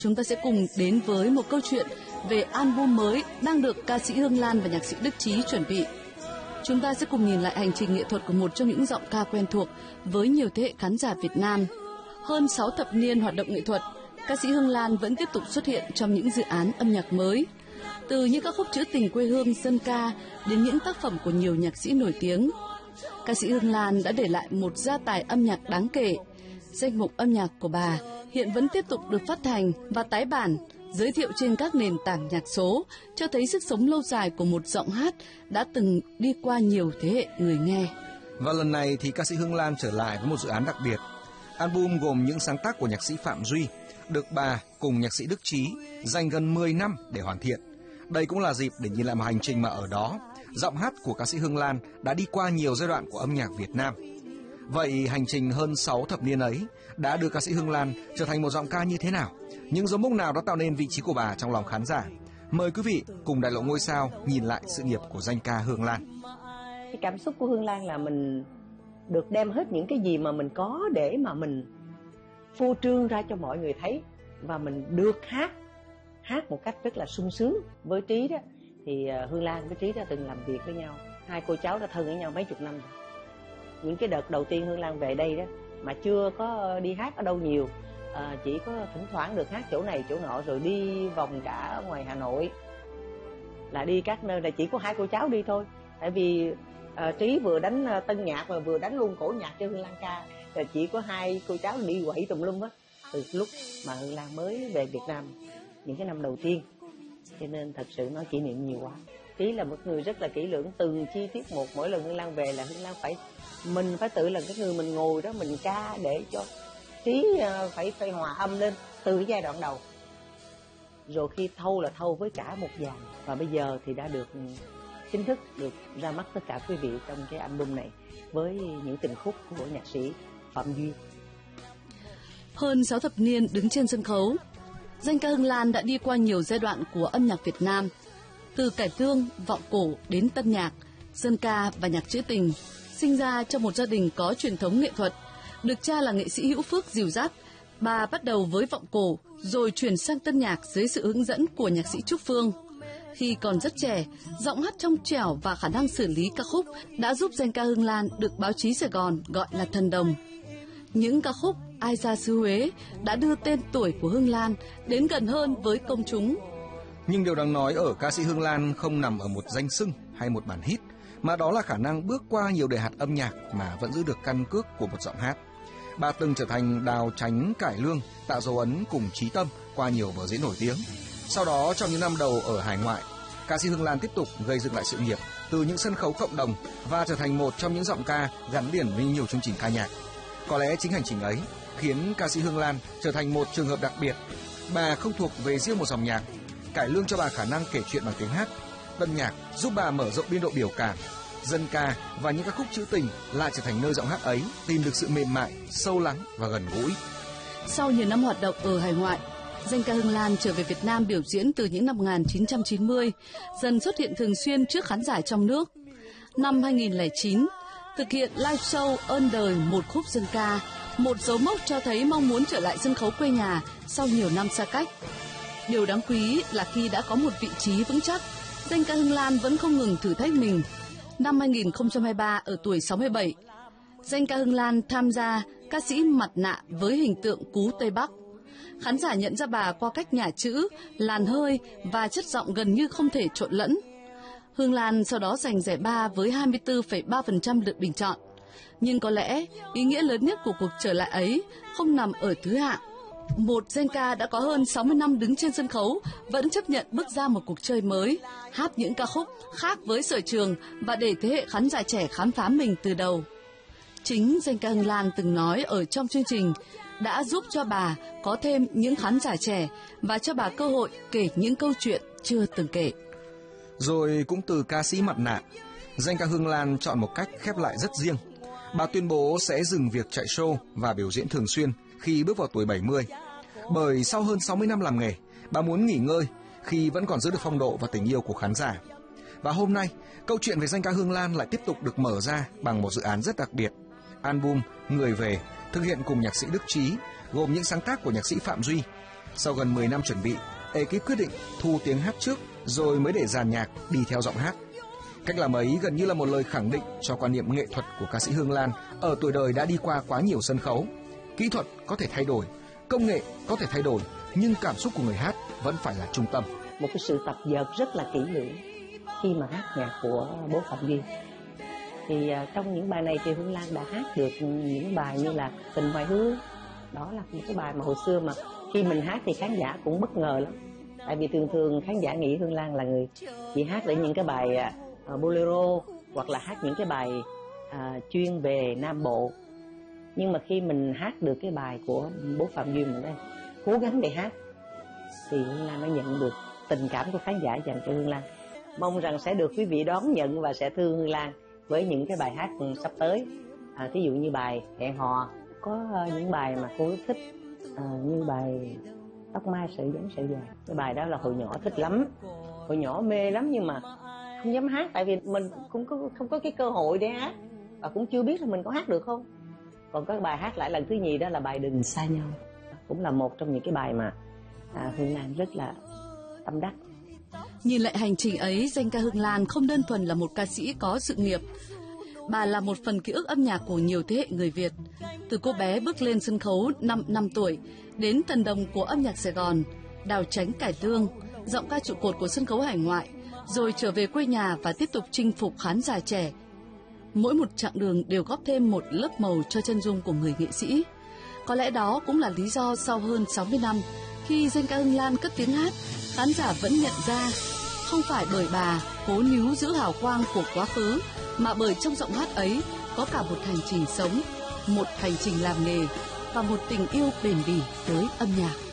Chúng ta sẽ cùng đến với một câu chuyện về album mới đang được ca sĩ Hương Lan và nhạc sĩ Đức Chí chuẩn bị. Chúng ta sẽ cùng nhìn lại hành trình nghệ thuật của một trong những giọng ca quen thuộc với nhiều thế hệ khán giả Việt Nam. Hơn 6 thập niên hoạt động nghệ thuật, ca sĩ Hương Lan vẫn tiếp tục xuất hiện trong những dự án âm nhạc mới. Từ những ca khúc trữ tình quê hương dân ca đến những tác phẩm của nhiều nhạc sĩ nổi tiếng, ca sĩ Hương Lan đã để lại một gia tài âm nhạc đáng kể. Danh mục âm nhạc của bà hiện vẫn tiếp tục được phát hành và tái bản, giới thiệu trên các nền tảng nhạc số, cho thấy sức sống lâu dài của một giọng hát đã từng đi qua nhiều thế hệ người nghe. Và lần này thì ca sĩ Hương Lan trở lại với một dự án đặc biệt. Album gồm những sáng tác của nhạc sĩ Phạm Duy, được bà cùng nhạc sĩ Đức Chí dành gần 10 năm để hoàn thiện. Đây cũng là dịp để nhìn lại một hành trình mà ở đó, giọng hát của ca sĩ Hương Lan đã đi qua nhiều giai đoạn của âm nhạc Việt Nam. Vậy hành trình hơn 6 thập niên ấy đã đưa ca sĩ Hương Lan trở thành một giọng ca như thế nào? Những dấu mốc nào đã tạo nên vị trí của bà trong lòng khán giả? Mời quý vị cùng Đại lộ ngôi sao nhìn lại sự nghiệp của danh ca Hương Lan. Cái cảm xúc của Hương Lan là mình được đem hết những cái gì mà mình có để mà mình phô trương ra cho mọi người thấy, và mình được hát một cách rất là sung sướng. Với Trí đó thì Hương Lan với Trí đã từng làm việc với nhau, hai cô cháu đã thân với nhau mấy chục năm rồi. Những cái đợt đầu tiên Hương Lan về đây đó mà chưa có đi hát ở đâu nhiều, chỉ có thỉnh thoảng được hát chỗ này chỗ nọ, rồi đi vòng cả ngoài Hà Nội, là đi các nơi là chỉ có hai cô cháu đi thôi. Tại vì Trí vừa đánh tân nhạc và vừa đánh luôn cổ nhạc cho Hương Lan ca, là chỉ có hai cô cháu đi quẩy tùm lum á từ lúc mà Hương Lan mới về Việt Nam những cái năm đầu tiên, cho nên thật sự nó kỷ niệm nhiều quá. Trí là một người rất là kỹ lưỡng, từng chi tiết một. Mỗi lần Hương Lan về là Hương Lan mình phải tự là cái người mình ngồi đó mình ca để cho Trí phải hòa âm lên từ cái giai đoạn đầu, rồi khi thâu là thâu với cả một dàn. Và bây giờ thì đã được chính thức được ra mắt tất cả quý vị trong cái album này với những tình khúc của nhạc sĩ Phạm Duy. Hơn 6 thập niên đứng trên sân khấu, danh ca Hương Lan đã đi qua nhiều giai đoạn của âm nhạc Việt Nam, từ cải lương, vọng cổ đến tân nhạc, dân ca và nhạc trữ tình. Sinh ra trong một gia đình có truyền thống nghệ thuật, được cha là nghệ sĩ Hữu Phước dìu dắt, bà bắt đầu với vọng cổ rồi chuyển sang tân nhạc dưới sự hướng dẫn của nhạc sĩ Trúc Phương. Khi còn rất trẻ, giọng hát trong trẻo và khả năng xử lý ca khúc đã giúp danh ca Hương Lan được báo chí Sài Gòn gọi là thần đồng. Những ca khúc Ai ra xứ Huế đã đưa tên tuổi của Hương Lan đến gần hơn với công chúng. Nhưng điều đáng nói ở ca sĩ Hương Lan không nằm ở một danh xưng hay một bản hit, mà đó là khả năng bước qua nhiều đề hạt âm nhạc mà vẫn giữ được căn cước của một giọng hát. Bà từng trở thành đào tránh cải lương, tạo dấu ấn cùng Chí Tâm qua nhiều vở diễn nổi tiếng. Sau đó trong những năm đầu ở hải ngoại, ca sĩ Hương Lan tiếp tục gây dựng lại sự nghiệp từ những sân khấu cộng đồng và trở thành một trong những giọng ca gắn liền với nhiều chương trình ca nhạc. Có lẽ chính hành trình ấy khiến ca sĩ Hương Lan trở thành một trường hợp đặc biệt. Bà không thuộc về riêng một dòng nhạc, cải lương cho bà khả năng kể chuyện bằng tiếng hát, tân nhạc giúp bà mở rộng biên độ biểu cảm, dân ca và những ca khúc trữ tình lại trở thành nơi giọng hát ấy tìm được sự mềm mại, sâu lắng và gần gũi. Sau nhiều năm hoạt động ở hải ngoại, danh ca Hương Lan trở về Việt Nam biểu diễn từ những năm 1990, dần xuất hiện thường xuyên trước khán giả trong nước. Năm 2009, thực hiện live show Ơn đời một khúc dân ca, một dấu mốc cho thấy mong muốn trở lại sân khấu quê nhà sau nhiều năm xa cách. Điều đáng quý là khi đã có một vị trí vững chắc, danh ca Hương Lan vẫn không ngừng thử thách mình. Năm 2023 ở tuổi 67, danh ca Hương Lan tham gia ca sĩ mặt nạ với hình tượng Cú Tây Bắc. Khán giả nhận ra bà qua cách nhả chữ, làn hơi và chất giọng gần như không thể trộn lẫn. Hương Lan sau đó giành giải ba với 24,3% lượt bình chọn. Nhưng có lẽ ý nghĩa lớn nhất của cuộc trở lại ấy không nằm ở thứ hạng. Một danh ca đã có hơn 60 năm đứng trên sân khấu vẫn chấp nhận bước ra một cuộc chơi mới, hát những ca khúc khác với sở trường và để thế hệ khán giả trẻ khám phá mình từ đầu. Chính danh ca Hương Lan từng nói ở trong chương trình đã giúp cho bà có thêm những khán giả trẻ và cho bà cơ hội kể những câu chuyện chưa từng kể. Rồi cũng từ ca sĩ mặt nạ, danh ca Hương Lan chọn một cách khép lại rất riêng. Bà tuyên bố sẽ dừng việc chạy show và biểu diễn thường xuyên khi bước vào tuổi 70. Bởi sau hơn 60 năm làm nghề, bà muốn nghỉ ngơi khi vẫn còn giữ được phong độ và tình yêu của khán giả. Và hôm nay, câu chuyện về danh ca Hương Lan lại tiếp tục được mở ra bằng một dự án rất đặc biệt. Album Người Về thực hiện cùng nhạc sĩ Đức Chí, gồm những sáng tác của nhạc sĩ Phạm Duy. Sau gần 10 năm chuẩn bị, ekip quyết định thu tiếng hát trước rồi mới để dàn nhạc đi theo giọng hát. Cách làm ấy gần như là một lời khẳng định cho quan niệm nghệ thuật của ca sĩ Hương Lan ở tuổi đời đã đi qua quá nhiều sân khấu. Kỹ thuật có thể thay đổi, công nghệ có thể thay đổi, nhưng cảm xúc của người hát vẫn phải là trung tâm. Một cái sự tập dượt rất là kỹ lưỡng khi mà hát nhạc của bố Phạm Duy. Thì trong những bài này thì Hương Lan đã hát được những bài như là Tình Hoài Hương. Đó là một cái bài mà hồi xưa mà khi mình hát thì khán giả cũng bất ngờ lắm. Tại vì thường khán giả nghĩ Hương Lan là người chỉ hát để những cái bài bolero hoặc là hát những cái bài chuyên về Nam Bộ. Nhưng mà khi mình hát được cái bài của bố Phạm Duy mình đây cố gắng để hát thì Hương Lan đã nhận được tình cảm của khán giả dành cho Hương Lan. Mong rằng sẽ được quý vị đón nhận và sẽ thương Hương Lan với những cái bài hát sắp tới. Thí dụ như bài Hẹn Hò, có những bài mà cô rất thích như bài Tóc Mai Sợi Giống Sợi Dài. Cái bài đó là hồi nhỏ thích lắm, hồi nhỏ mê lắm nhưng mà không dám hát tại vì mình cũng không có cái cơ hội để hát và cũng chưa biết là mình có hát được không. Còn có bài hát lại lần thứ nhì đó là bài Đừng Xa Nhau, cũng là một trong những cái bài mà Hương Lan rất là tâm đắc. Nhìn lại hành trình ấy, danh ca Hương Lan không đơn thuần là một ca sĩ có sự nghiệp. Bà là một phần ký ức âm nhạc của nhiều thế hệ người Việt. Từ cô bé bước lên sân khấu năm tuổi, đến thần đồng của âm nhạc Sài Gòn, Đào Chánh cải lương, giọng ca trụ cột của sân khấu hải ngoại, rồi trở về quê nhà và tiếp tục chinh phục khán giả trẻ. Mỗi một chặng đường đều góp thêm một lớp màu cho chân dung của người nghệ sĩ. Có lẽ đó cũng là lý do sau hơn 60 năm, khi danh ca Hương Lan cất tiếng hát, khán giả vẫn nhận ra không phải bởi bà cố níu giữ hào quang của quá khứ, mà bởi trong giọng hát ấy có cả một hành trình sống, một hành trình làm nghề và một tình yêu bền bỉ với âm nhạc.